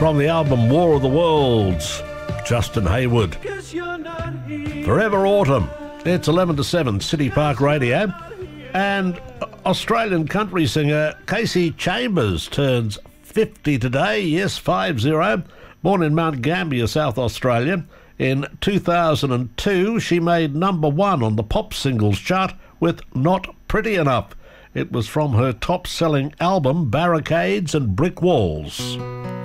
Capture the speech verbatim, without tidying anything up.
from the album War of the Worlds, Justin Hayward. Forever Autumn. It's eleven to seven, City Park Radio. And Australian country singer Kasey Chambers turns fifty today. Yes, five zero. Born in Mount Gambier, South Australia. In two thousand two, she made number one on the pop singles chart with Not Pretty Enough. It was from her top-selling album, Barricades and Brick Walls.